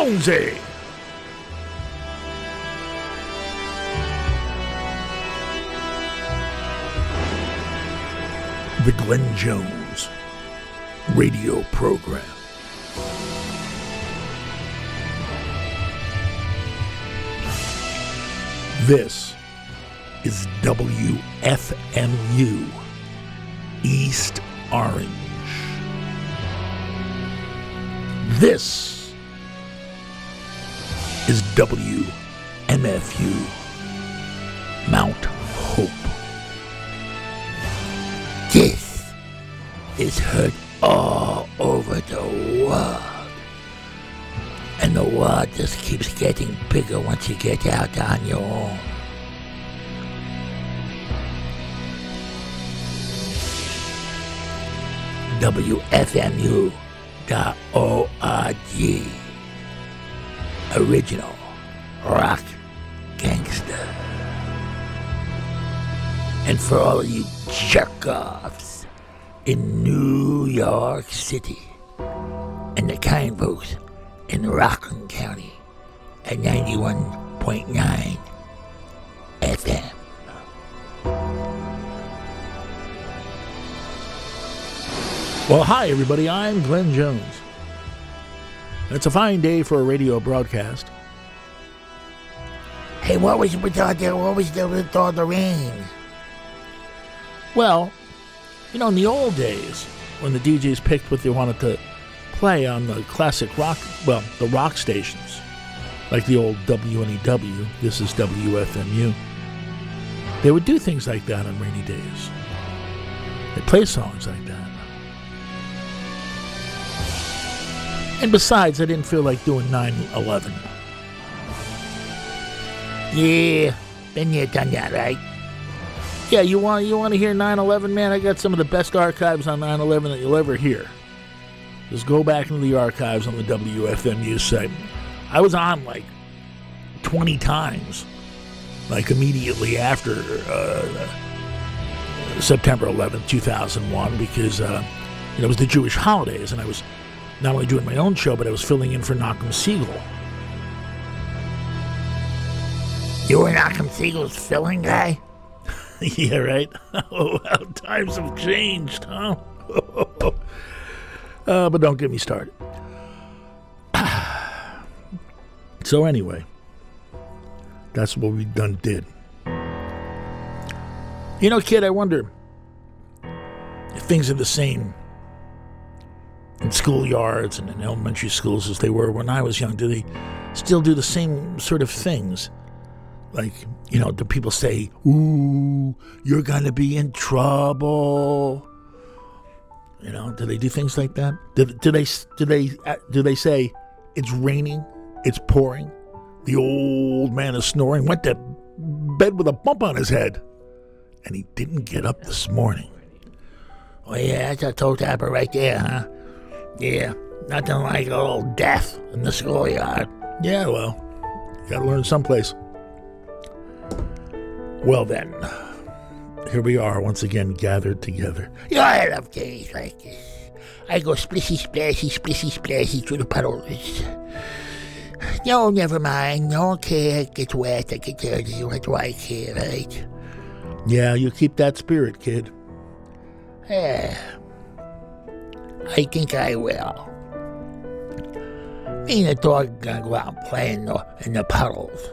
Jonesy. The Glenn Jones radio program. This is WFMU East Orange. This is WMFU Mount Hope. This is heard all over the world. And the world just keeps getting bigger once you get out on your own. WFMU.org. Original rock gangster. And for all of you jerk-offs in New York City and the kind folks in Rockland County at 91.9 FM. Well, hi, everybody. I'm Glenn Jones. It's a fine day for a radio broadcast. Hey, what was with all the rain? Well, you know, in the old days, when the DJs picked what they wanted to play on the classic rock, well, the rock stations, like the old WNEW, this is WFMU, they would do things like that on rainy days. They'd play songs like that. And besides, I didn't feel like doing 9/11. Yeah, been there, done that, right? Yeah, you want to hear 9/11, man? I got some of the best archives on 9/11 that you'll ever hear. Just go back into the archives on the WFMU site. I was on like 20 times, like immediately after September 11th, 2001, because it was the Jewish holidays, and I was not only doing my own show, but I was filling in for Nachum Siegel. You were Nachum Siegel's filling guy? Yeah, right? Oh, how times have changed, huh? But don't get me started. So anyway, that's what we did. You know, kid, I wonder if things are the same in schoolyards and in elementary schools as they were when I was young. Do they still do the same sort of things? Like, you know, do people say, "Ooh, you're gonna be in trouble"? You know, do they do things like that? Do they say it's raining, it's pouring, the old man is snoring, went to bed with a bump on his head, and he didn't get up this morning? Oh yeah, that's a toe tapper right there, huh? Yeah, nothing like a little death in the schoolyard. Yeah, well, you gotta learn someplace. Well then, here we are once again gathered together. Yeah, I love days like this. I go splishy splashy through the puddles. No, never mind. No care. It gets wet. I get dirty. What do I care, right? Yeah, you keep that spirit, kid. Yeah. I think I will. Me and the dog are gonna go out and play in the puddles.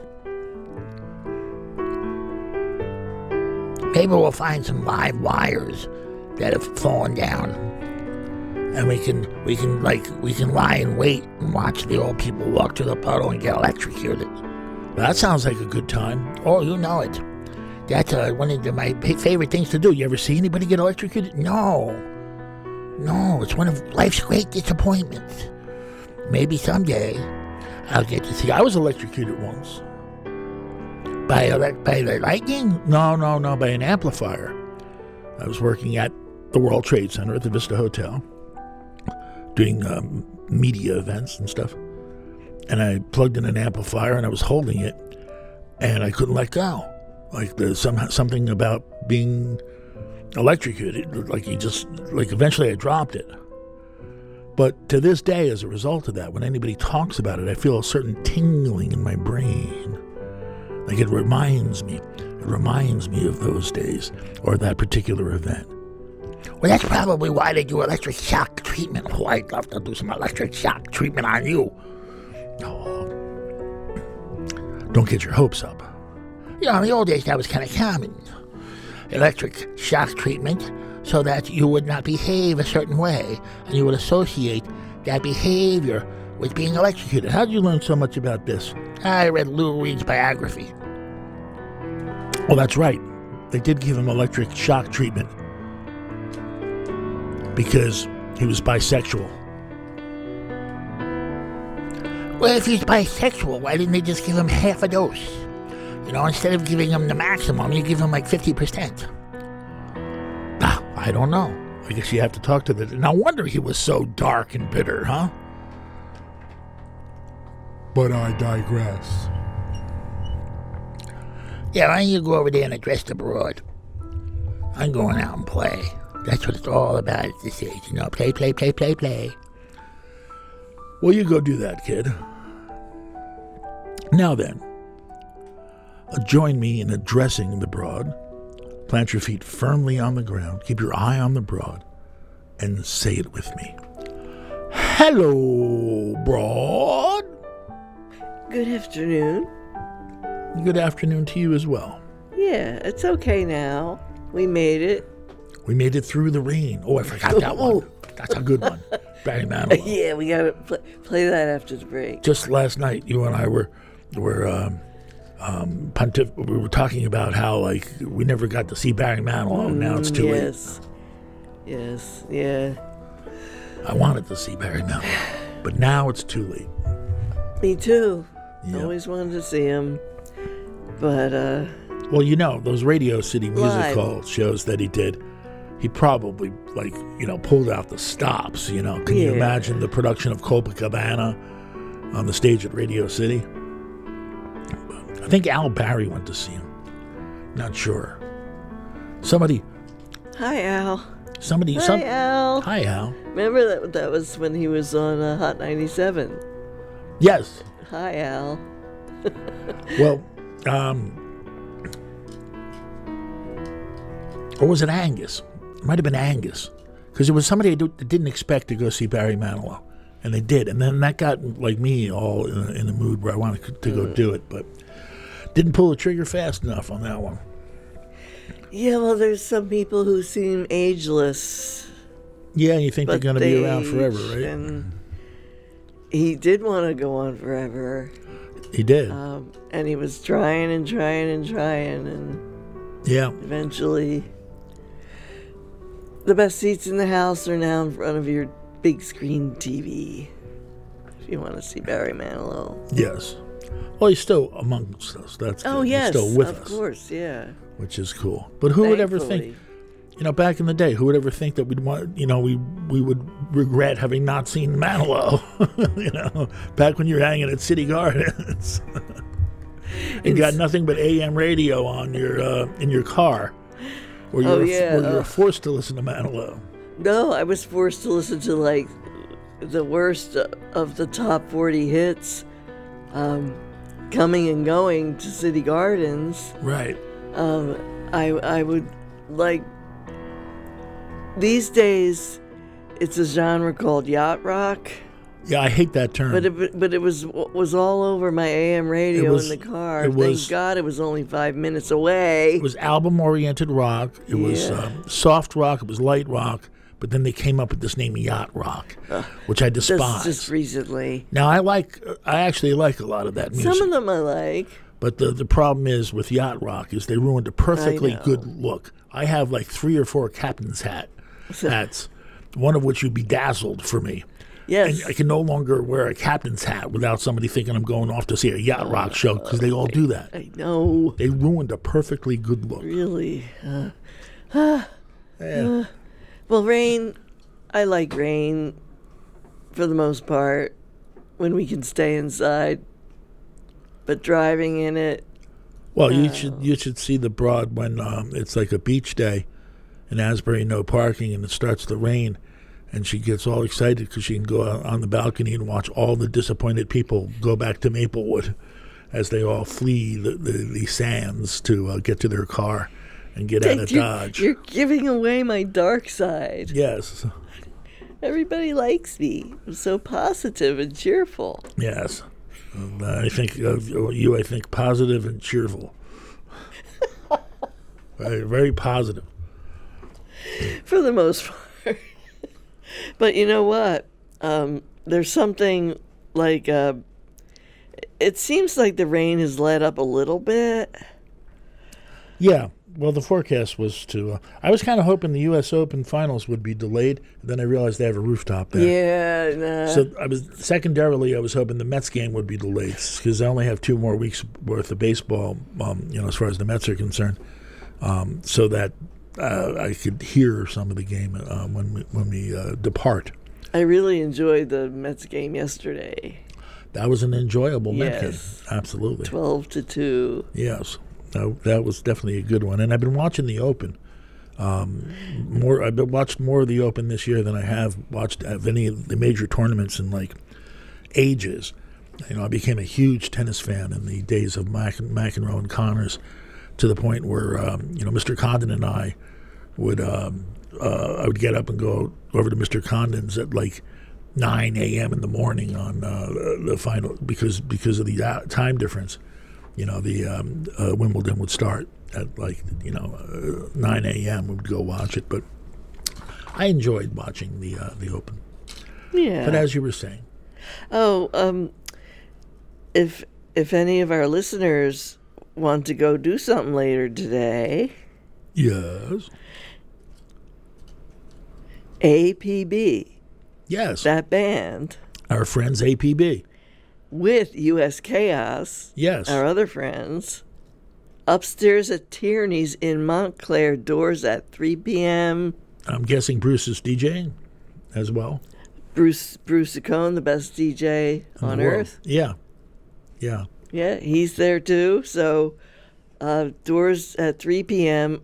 Maybe we'll find some live wires that have fallen down, and we can lie in wait and watch the old people walk to the puddle and get electrocuted. That sounds like a good time. Oh, you know it. That's one of my favorite things to do. You ever see anybody get electrocuted? No, it's one of life's great disappointments. Maybe someday I'll get to see. I was electrocuted once. By the lightning? No, by an amplifier. I was working at the World Trade Center at the Vista Hotel, doing media events and stuff. And I plugged in an amplifier and I was holding it, and I couldn't let go. Like there's something about being electrocuted. Like eventually I dropped it. But to this day, as a result of that, when anybody talks about it, I feel a certain tingling in my brain. Like it reminds me of those days or that particular event. Well, that's probably why they do electric shock treatment. Oh, I'd love to do some electric shock treatment on you. Oh, don't get your hopes up. You know, in the old days, that was kind of common. Electric shock treatment so that you would not behave a certain way, and you would associate that behavior with being electrocuted. How did you learn so much about this? I read Lou Reed's biography. Oh, that's right. They did give him electric shock treatment because he was bisexual. Well, if he's bisexual, why didn't they just give him half a dose? You know, instead of giving him the maximum, you give him like 50%. I don't know. I guess you have to talk to the... No wonder he was so dark and bitter, huh? But I digress. Yeah, why don't you go over there and address the broad? I'm going out and play. That's what it's all about at this age, you know. Play, play, play, play, play. Well, you go do that, kid. Now then, join me in addressing the broad. Plant your feet firmly on the ground. Keep your eye on the broad. And say it with me. Hello, broad. Good afternoon. Good afternoon to you as well. Yeah, it's okay now. We made it. We made it through the rain. Oh, I forgot that one. That's a good one. Barry Manilow. Yeah, we got to play that after the break. Just last night, you and I were we were talking about how, like, we never got to see Barry Manilow. Now it's too late. Yes, yeah. I wanted to see Barry Manilow, but now it's too late. Me too. Yeah. Always wanted to see him, but well, you know, those Radio City Music live. Hall shows that he did, he probably, like, you know, pulled out the stops, you know. Can you imagine the production of Copacabana on the stage at Radio City? I think Al Barry went to see him. Not sure. Somebody. Hi, Al. Somebody. Hi, Al. Hi, Al. Remember that was when he was on Hot 97. Yes. Hi, Al. Well, or was it Angus? It might have been Angus, because it was somebody I didn't expect to go see Barry Manilow, and they did, and then that got, like, me all in the mood where I wanted to go do it, but didn't pull the trigger fast enough on that one. Yeah, well, there's some people who seem ageless. Yeah, you think they're going to be around forever, right? And he did want to go on forever. He did. And he was trying and trying and trying, and yeah, eventually the best seats in the house are now in front of your big screen TV, if you want to see Barry Manilow. Yes. Well, he's still amongst us. That's good. Oh, yes, he's still with us. Of course, yeah. Which is cool. But who would ever think, you know, back in the day, who would ever think that we'd want, you know, we would regret having not seen Manilow, you know, back when you were hanging at City Gardens and got nothing but AM radio on your in your car, where you were forced to listen to Manilow. No, I was forced to listen to, like, the worst of the top 40 hits, coming and going to City Gardens. Right. I would, like, these days it's a genre called yacht rock. Yeah, I hate that term. But it was all over my AM radio in the car. Thank God it was only 5 minutes away. It was album-oriented rock. It was soft rock. It was light rock. But then they came up with this name, yacht rock, which I despise. That's just recently. Now, I actually like a lot of that music. Some of them I like. But the problem is with yacht rock is they ruined a perfectly good look. I have like 3 or 4 captain's hats, one of which you bedazzled for me. Yes. And I can no longer wear a captain's hat without somebody thinking I'm going off to see a yacht rock show, because they all do that. I know. They ruined a perfectly good look. Really? Yeah. Well, Rain, I like Rain for the most part when we can stay inside. But driving in it. Well, you should see the Broad when it's like a beach day in Asbury, no parking, and it starts to rain, and she gets all excited because she can go out on the balcony and watch all the disappointed people go back to Maplewood as they all flee the sands to get to their car and get out of Dodge. You're giving away my dark side. Yes. Everybody likes me. I'm so positive and cheerful. Yes. I think you, I think, positive and cheerful. Very, very positive. For the most part. But you know what? There's something like, it seems like the rain has let up a little bit. Yeah. Well, the forecast was to... I was kind of hoping the U.S. Open finals would be delayed. And then I realized they have a rooftop there. Yeah. Nah. So I was hoping the Mets game would be delayed because I only have 2 more weeks worth of baseball, as far as the Mets are concerned, so that I could hear some of the game when we depart. I really enjoyed the Mets game yesterday. That was an enjoyable Mets Yes. game. Absolutely. 12-2. Yes. That was definitely a good one. And I've been watching the Open. I've watched more of the Open this year than I have watched of any of the major tournaments in like ages. I became a huge tennis fan in the days of McEnroe and Connors, to the point where Mr. Condon and I would I would get up and go over to Mr. Condon's at like 9 a.m. in the morning on the final because of the time difference. The Wimbledon would start at 9 a.m. We'd go watch it, but I enjoyed watching the Open. Yeah. But as you were saying, if any of our listeners want to go do something later today, yes, APB, yes, that band, our friends APB, with US Chaos, yes, our other friends, upstairs at Tierney's in Montclair, doors at 3 p.m. I'm guessing Bruce is DJing as well. Bruce Saccone, the best DJ on earth. Yeah. Yeah, he's there too. So, doors at 3 p.m.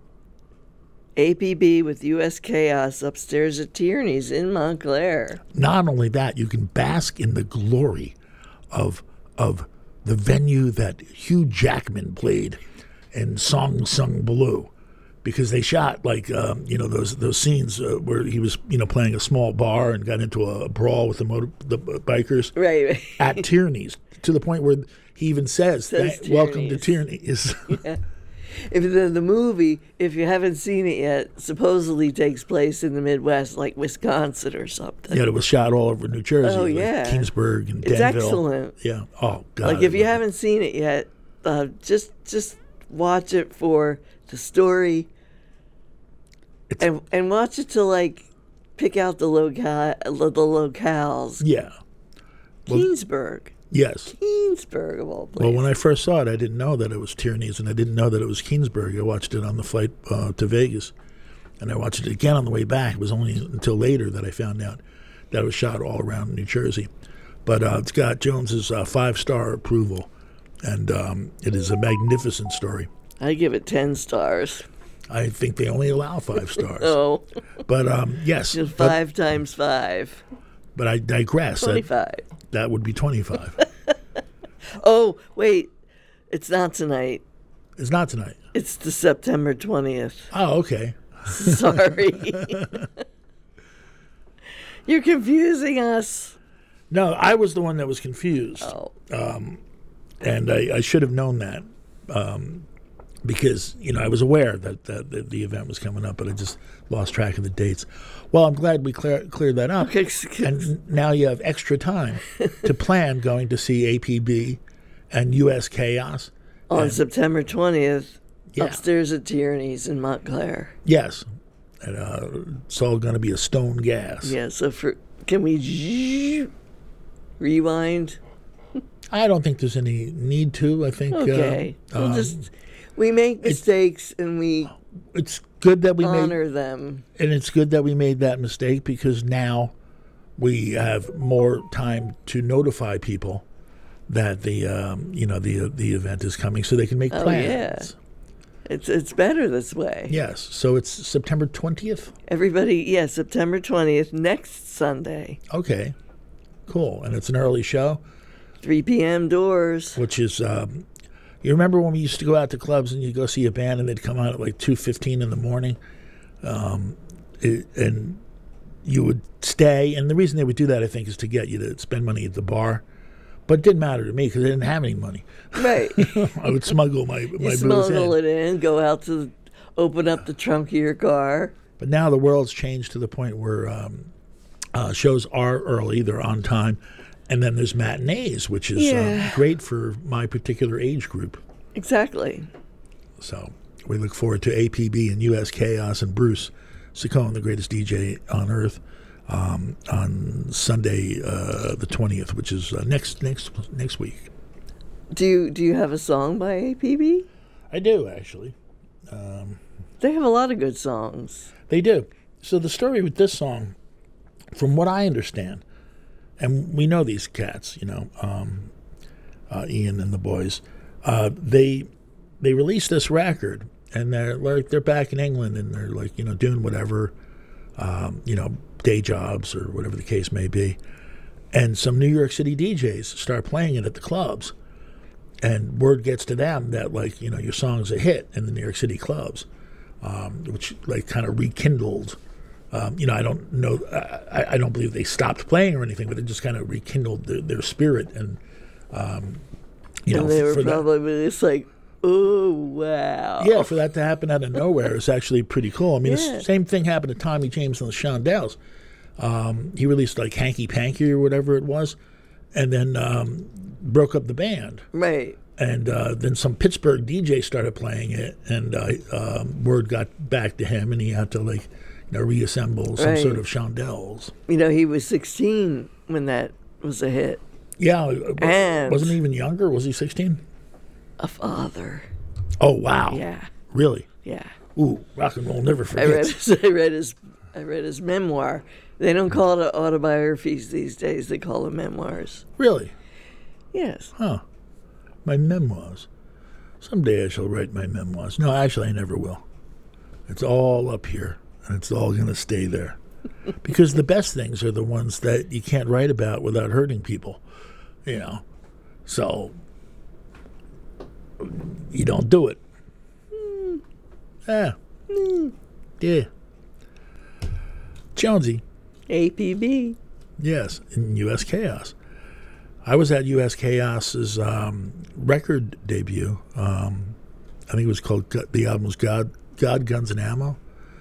APB with US Chaos upstairs at Tierney's in Montclair. Not only that, you can bask in the glory of the venue that Hugh Jackman played in Song Sung Blue, because they shot those scenes where he was playing a small bar and got into a brawl with the bikers right at Tierney's, to the point where he even says "Welcome to Tierney's." Yeah. If the movie, if you haven't seen it yet, supposedly takes place in the Midwest, like Wisconsin or something. Yeah, it was shot all over New Jersey. Oh, yeah. Keansburg and Denville. It's excellent. Yeah. Oh, God. Like, if you haven't seen it yet, just watch it for the story and watch it to, pick out the locales. Yeah. Keansburg. Yes. Keansburg, of all places. Well, when I first saw it, I didn't know that it was Tierney's, and I didn't know that it was Keansburg. I watched it on the flight to Vegas, and I watched it again on the way back. It was only until later that I found out that it was shot all around New Jersey. But Scott Jones's 5-star approval, and it is a magnificent story. I give it 10 stars. I think they only allow 5 stars. Oh. But, yes. Just 5 times 5. But I digress. 25. That would be 25. Oh, wait. It's not tonight. It's not tonight. It's the September 20th. Oh, okay. Sorry. You're confusing us. No, I was the one that was confused. Oh. And I should have known that because, I was aware that the event was coming up, but I just lost track of the dates. Well, I'm glad we cleared that up. Okay. And now you have extra time to plan going to see APB and US Chaos. On September 20th, Yeah. upstairs at Tierney's in Montclair. Yes. And it's all going to be a stone gas. Yeah, so can we rewind? I don't think there's any need to. I think Okay. We make mistakes and we it's good that we honor them. And it's good that we made that mistake, because now we have more time to notify people that the event is coming, so they can make plans. It's better this way. Yes. So it's September 20th? Everybody, yeah, September 20th, next Sunday. Okay. Cool. And it's an early show? 3 p.m. doors. Which is, you remember when we used to go out to clubs and you'd go see a band and they'd come out at like 2:15 in the morning? And you would stay. And the reason they would do that, I think, is to get you to spend money at the bar. But it didn't matter to me because I didn't have any money. Right. I would smuggle my booze smuggle in. it in, go out to open up the trunk of your car. But now the world's changed to the point where shows are early, they're on time, and then there's matinees, which is great for my particular age group. Exactly. So we look forward to APB and US Chaos and Bruce Saccone, the greatest DJ on earth, on Sunday the 20th, which is next week. Do you have a song by APB? I do, actually. They have a lot of good songs. They do. So the story with this song, from what I understand, and we know these cats, Ian and the boys, they released this record, and they're back in England, and they're like doing whatever, day jobs or whatever the case may be, and some New York City DJs start playing it at the clubs, and word gets to them that your song's a hit in the New York City clubs, which kind of rekindled. I don't know. I don't believe they stopped playing or anything, but it just kind of rekindled their spirit, and and they were probably just like, oh wow. Yeah, for that to happen out of nowhere is actually pretty cool. I mean, the same thing happened to Tommy James and the Shondells. He released like Hanky Panky or whatever it was, and then broke up the band. Right. And then some Pittsburgh DJ started playing it, and word got back to him, and he had to reassemble some sort of Shondells. He was 16 when that was a hit. Yeah, and wasn't he even younger? Was he 16? A father. Oh wow! Yeah. Really? Yeah. Ooh, rock and roll never forgets. I read his memoir. They don't call it autobiographies these days. They call them memoirs. Really? Yes. Huh. My memoirs. Someday I shall write my memoirs. No, actually, I never will. It's all up here, and it's all going to stay there. Because the best things are the ones that you can't write about without hurting people, So you don't do it. Yeah. Jonesy. APB. Yes, in US Chaos. I was at US Chaos's record debut. I think it was called, the album was God, Guns, and Ammo.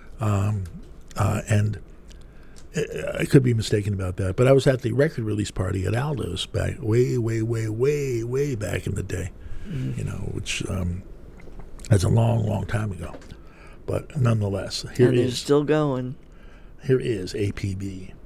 And I could be mistaken about that, but I was at the record release party at Aldo's back way back in the day, which that's a long time ago. But nonetheless, They're still going. Here is APB.